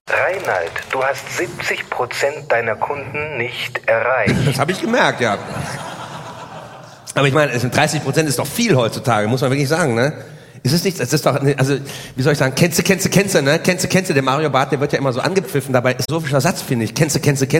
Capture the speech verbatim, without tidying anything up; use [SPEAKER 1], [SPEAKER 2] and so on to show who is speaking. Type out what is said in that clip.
[SPEAKER 1] Reinhard, du hast siebzig Prozent deiner Kunden nicht erreicht.
[SPEAKER 2] Das habe ich gemerkt, ja. Aber ich meine, dreißig Prozent ist doch viel heutzutage, muss man wirklich sagen, ne? Ist es nicht, es ist doch, also, wie soll ich sagen, kennst du, kennst du, kennst du, ne? Kennst du, kennst du, der Mario Barth, der wird ja immer so angepfiffen, dabei ist so viel Satz, finde ich. Kennst du, kennst du, kennst